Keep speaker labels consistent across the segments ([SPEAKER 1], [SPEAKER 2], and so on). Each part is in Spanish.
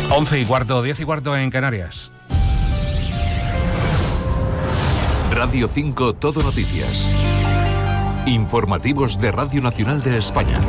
[SPEAKER 1] 11:15, 10:15 en Canarias.
[SPEAKER 2] Radio 5 Todo Noticias. Informativos de Radio Nacional de España.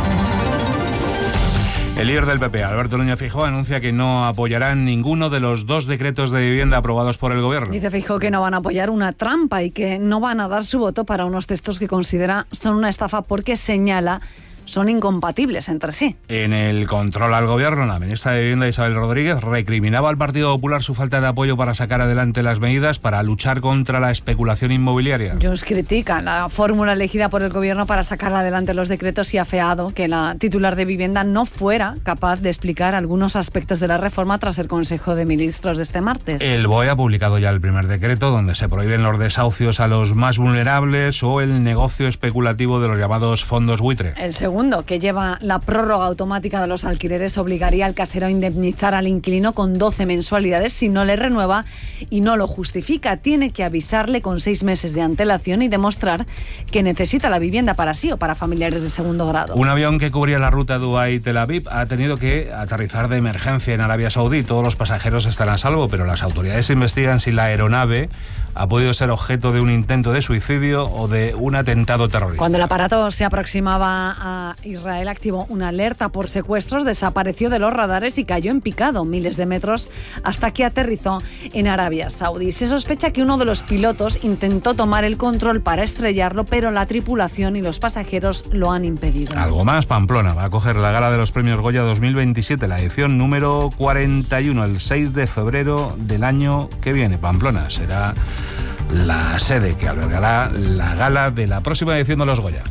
[SPEAKER 1] El líder del PP, Alberto Núñez Feijóo, anuncia que no apoyarán ninguno de los 2 decretos de vivienda aprobados por el Gobierno.
[SPEAKER 3] Dice Feijóo que no van a apoyar una trampa y que no van a dar su voto para unos textos que considera son una estafa porque señala son incompatibles entre sí.
[SPEAKER 1] En el control al Gobierno, la ministra de Vivienda, Isabel Rodríguez, recriminaba al Partido Popular su falta de apoyo para sacar adelante las medidas para luchar contra la especulación inmobiliaria.
[SPEAKER 3] Junts critica la fórmula elegida por el Gobierno para sacar adelante los decretos y ha afeado que la titular de Vivienda no fuera capaz de explicar algunos aspectos de la reforma tras el Consejo de Ministros de este martes.
[SPEAKER 1] El BOE ha publicado ya el primer decreto donde se prohíben los desahucios a los más vulnerables o el negocio especulativo de los llamados fondos buitre.
[SPEAKER 3] El segundo, que lleva la prórroga automática de los alquileres, obligaría al casero a indemnizar al inquilino con 12 mensualidades si no le renueva y no lo justifica. Tiene que avisarle con 6 meses de antelación y demostrar que necesita la vivienda para sí o para familiares de segundo grado.
[SPEAKER 1] Un avión que cubría la ruta Dubái-Tel Aviv ha tenido que aterrizar de emergencia en Arabia Saudí. Todos los pasajeros están a salvo, pero las autoridades investigan si la aeronave ha podido ser objeto de un intento de suicidio o de un atentado terrorista.
[SPEAKER 3] Cuando el aparato se aproximaba a Israel, activó una alerta por secuestros, desapareció de los radares y cayó en picado miles de metros hasta que aterrizó en Arabia Saudí. Se sospecha que uno de los pilotos intentó tomar el control para estrellarlo, pero la tripulación y los pasajeros lo han impedido.
[SPEAKER 1] Algo más, Pamplona va a acoger la gala de los premios Goya 2027, la edición número 41, el 6 de febrero del año que viene. Pamplona será la sede que albergará la gala de la próxima edición de los Goya.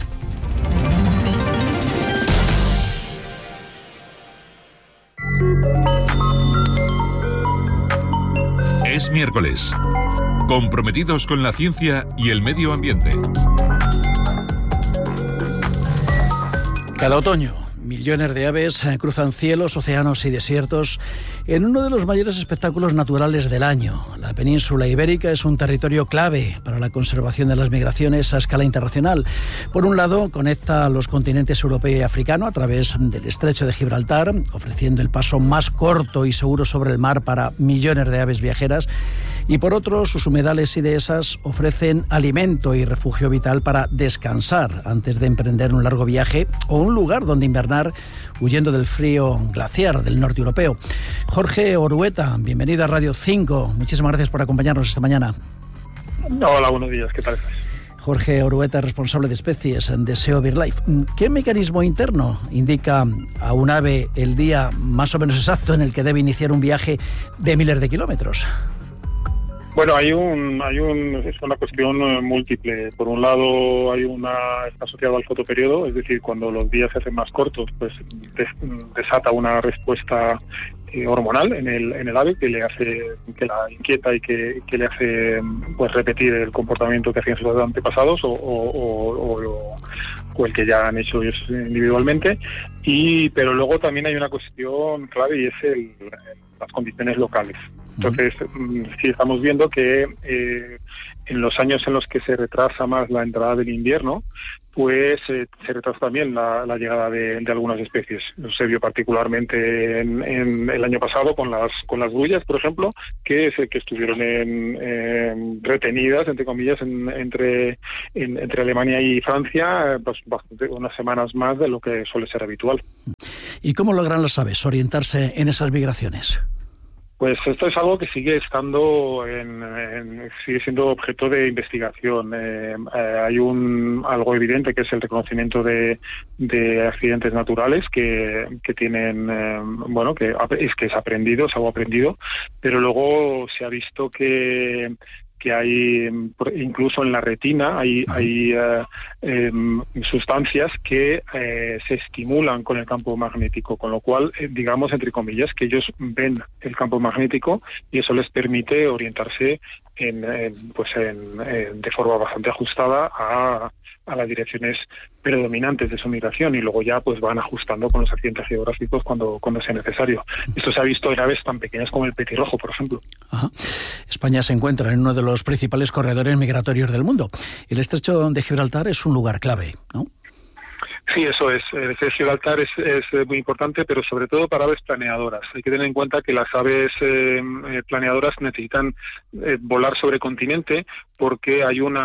[SPEAKER 2] Es miércoles. Comprometidos con la ciencia y el medio ambiente.
[SPEAKER 4] Cada otoño, millones de aves cruzan cielos, océanos y desiertos en uno de los mayores espectáculos naturales del año. La península ibérica es un territorio clave para la conservación de las migraciones a escala internacional. Por un lado, conecta a los continentes europeo y africano a través del estrecho de Gibraltar, ofreciendo el paso más corto y seguro sobre el mar para millones de aves viajeras. Y por otro, sus humedales y dehesas ofrecen alimento y refugio vital para descansar antes de emprender un largo viaje o un lugar donde invernar huyendo del frío glaciar del norte europeo. Jorge Orueta, bienvenido a Radio 5. Muchísimas gracias por acompañarnos esta mañana.
[SPEAKER 5] Hola, buenos días, ¿qué tal?
[SPEAKER 4] Jorge Orueta, responsable de especies de SEO BirdLife. ¿Qué mecanismo interno indica a un ave el día más o menos exacto en el que debe iniciar un viaje de miles de kilómetros?
[SPEAKER 5] Bueno, es una cuestión múltiple. Por un lado, está asociado al fotoperiodo, es decir, cuando los días se hacen más cortos, pues desata una respuesta hormonal en el ave que la inquieta y que le hace pues repetir el comportamiento que hacían sus antepasados o el que ya han hecho ellos individualmente. Pero luego también hay una cuestión clave y es las condiciones locales. Entonces, sí estamos viendo que en los años en los que se retrasa más la entrada del invierno, pues se retrasa también la llegada de algunas especies. Se vio particularmente en el año pasado con las grullas, por ejemplo, que estuvieron retenidas, entre comillas, entre Alemania y Francia, pues unas semanas más de lo que suele ser habitual.
[SPEAKER 4] ¿Y cómo logran las aves orientarse en esas migraciones?
[SPEAKER 5] Pues esto es algo que sigue siendo objeto de investigación. Hay algo evidente que es el reconocimiento de accidentes naturales que tienen, que es aprendido, es algo aprendido, pero luego se ha visto que hay, incluso en la retina, hay sustancias que se estimulan con el campo magnético, con lo cual, digamos, entre comillas, que ellos ven el campo magnético y eso les permite orientarse de forma bastante ajustada a las direcciones predominantes de su migración, y luego ya pues van ajustando con los accidentes geográficos cuando sea necesario. Esto se ha visto en aves tan pequeñas como el petirrojo, por ejemplo.
[SPEAKER 4] Ajá. España se encuentra en uno de los principales corredores migratorios del mundo. El estrecho de Gibraltar es un lugar clave, ¿no?
[SPEAKER 5] Sí, eso es. El eje de Gibraltar es muy importante, pero sobre todo para aves planeadoras. Hay que tener en cuenta que las aves planeadoras necesitan volar sobre continente porque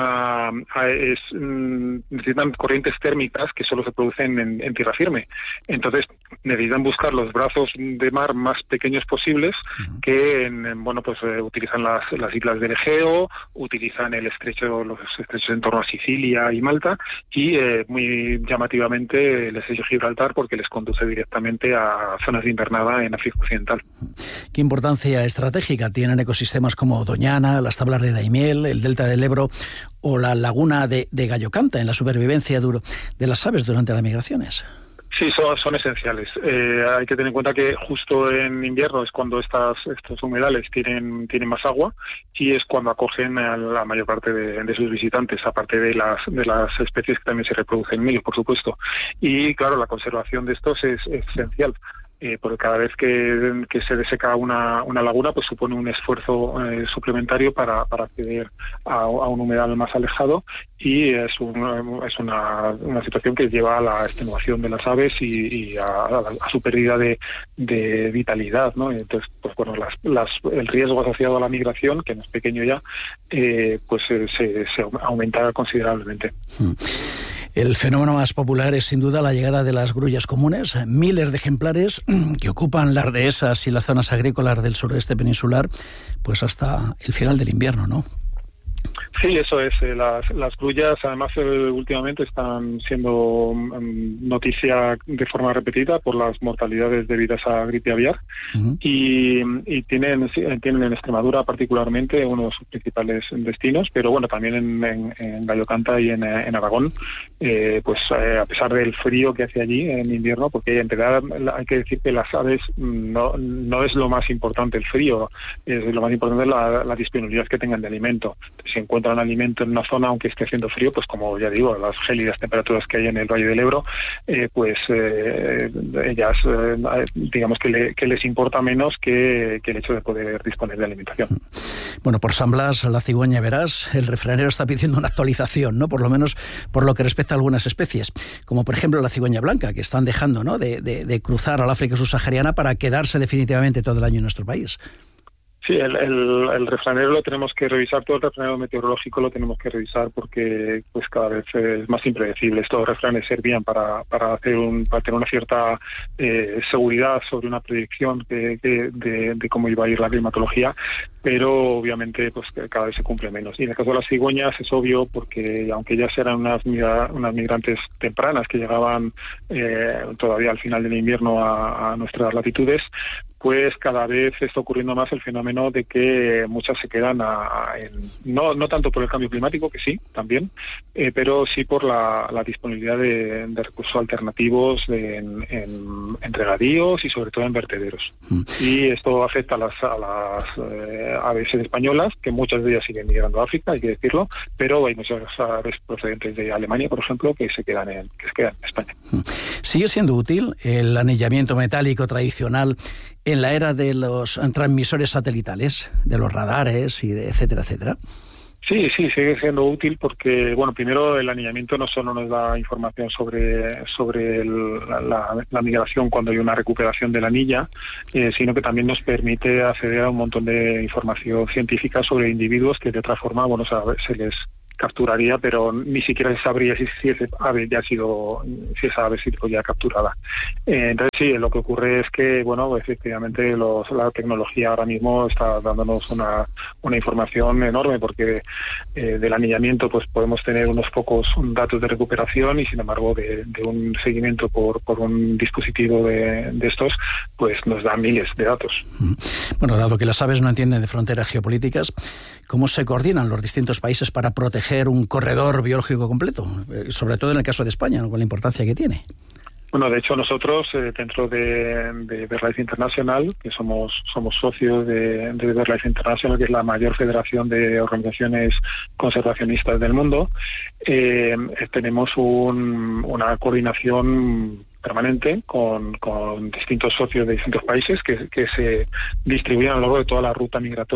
[SPEAKER 5] necesitan corrientes térmicas que solo se producen en tierra firme. Entonces necesitan buscar los brazos de mar más pequeños posibles que utilizan las islas del Egeo, utilizan los estrechos en torno a Sicilia y Malta y muy llamativamente el estrecho de Gibraltar porque les conduce directamente a zonas de invernada en África Occidental.
[SPEAKER 4] ¿Qué importancia estratégica tienen ecosistemas como Doñana, las tablas de Daimiel, el delta del Ebro o la laguna de Gallocanta en la supervivencia de las aves durante las migraciones?
[SPEAKER 5] Sí, son esenciales. Hay que tener en cuenta que justo en invierno es cuando estos humedales tienen más agua y es cuando acogen a la mayor parte de sus visitantes, aparte de las especies que también se reproducen en ellos, por supuesto. Y claro, la conservación de estos es esencial. Porque cada vez que se deseca una laguna, pues supone un esfuerzo suplementario para acceder a un humedal más alejado y es una situación que lleva a la extenuación de las aves y a su pérdida de vitalidad, ¿no? Entonces, pues bueno, el riesgo asociado a la migración, que no es pequeño ya, se aumenta considerablemente.
[SPEAKER 4] El fenómeno más popular es sin duda la llegada de las grullas comunes, miles de ejemplares que ocupan las dehesas y las zonas agrícolas del suroeste peninsular, pues hasta el final del invierno, ¿no?
[SPEAKER 5] Sí, eso es. Las grullas, además, últimamente están siendo noticia de forma repetida por las mortalidades debidas a gripe aviar y tienen en Extremadura particularmente uno de sus principales destinos, pero bueno, también en Gallocanta y en Aragón, a pesar del frío que hace allí en invierno, porque en realidad hay que decir que las aves no es lo más importante el frío, lo más importante es la disponibilidad que tengan de alimento. Si encuentran alimento en una zona, aunque esté haciendo frío, pues como ya digo, las gélidas temperaturas que hay en el Valle del Ebro, ellas, digamos que les importa menos que el hecho de poder disponer de alimentación.
[SPEAKER 4] Bueno, por San Blas, la cigüeña verás, el refranero está pidiendo una actualización, ¿no? Por lo menos por lo que respecta a algunas especies, como por ejemplo la cigüeña blanca, que están dejando, ¿no?, de cruzar al África subsahariana para quedarse definitivamente todo el año en nuestro país.
[SPEAKER 5] Sí, el refranero lo tenemos que revisar, todo el refranero meteorológico lo tenemos que revisar porque pues cada vez es más impredecible. Estos refranes servían para tener una cierta seguridad sobre una predicción de cómo iba a ir la climatología, pero obviamente pues cada vez se cumple menos. Y en el caso de las cigüeñas es obvio porque aunque ya eran unas migrantes tempranas que llegaban todavía al final del invierno a nuestras latitudes, pues cada vez está ocurriendo más el fenómeno de que muchas se quedan no tanto por el cambio climático, que sí, también, pero sí por la disponibilidad de recursos alternativos en regadíos y sobre todo en vertederos. Y esto afecta a las aves españolas, que muchas de ellas siguen migrando a África, hay que decirlo, pero hay muchas aves procedentes de Alemania, por ejemplo, que se quedan en España.
[SPEAKER 4] ¿Sigue siendo útil el anillamiento metálico tradicional en la era de los transmisores satelitales, de los radares y etcétera, etcétera?
[SPEAKER 5] Sí, sigue siendo útil porque, bueno, primero el anillamiento no solo nos da información sobre la migración cuando hay una recuperación de la anilla, sino que también nos permite acceder a un montón de información científica sobre individuos que de otra forma, bueno, se les capturaría, pero ni siquiera se sabría si esa ave ha sido ya capturada. Entonces sí, lo que ocurre es que, bueno, efectivamente la tecnología ahora mismo está dándonos una información enorme porque del anillamiento pues podemos tener unos pocos datos de recuperación y sin embargo de un seguimiento por un dispositivo de estos pues nos da miles de datos.
[SPEAKER 4] Bueno, dado que las aves no entienden de fronteras geopolíticas, ¿cómo se coordinan los distintos países para proteger un corredor biológico completo? Sobre todo en el caso de España, con la importancia que tiene.
[SPEAKER 5] Bueno, de hecho nosotros dentro de BirdLife International, que somos socios de BirdLife International, que es la mayor federación de organizaciones conservacionistas del mundo, tenemos una coordinación permanente con distintos socios de distintos países que se distribuyen a lo largo de toda la ruta migratoria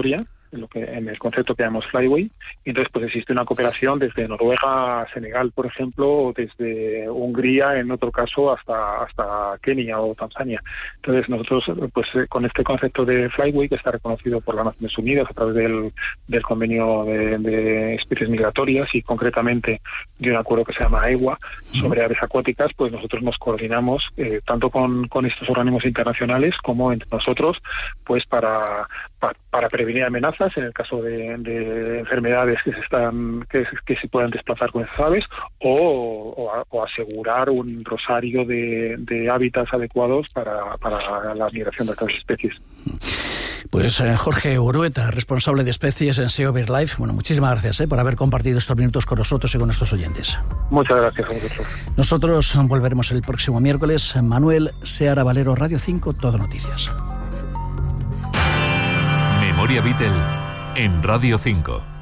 [SPEAKER 5] en el concepto que llamamos Flyway. Y entonces pues existe una cooperación desde Noruega a Senegal, por ejemplo, o desde Hungría, en otro caso, hasta Kenia o Tanzania. Entonces nosotros pues con este concepto de Flyway, que está reconocido por las Naciones Unidas a través del convenio de especies migratorias y concretamente de un acuerdo que se llama EWA sobre aves acuáticas, pues nosotros nos coordinamos tanto con estos organismos internacionales como entre nosotros, pues para prevenir amenazas en el caso de enfermedades que se puedan desplazar con esas aves o asegurar un rosario de hábitats adecuados para la migración de estas especies.
[SPEAKER 4] Pues Jorge Urueta, responsable de especies en SEO BirdLife. Bueno, muchísimas gracias por haber compartido estos minutos con nosotros y con nuestros oyentes.
[SPEAKER 5] Muchas gracias a vosotros.
[SPEAKER 4] Nosotros volveremos el próximo miércoles. Manuel Seara Valero, Radio 5, Todo Noticias.
[SPEAKER 2] Memoria Beatle en Radio 5.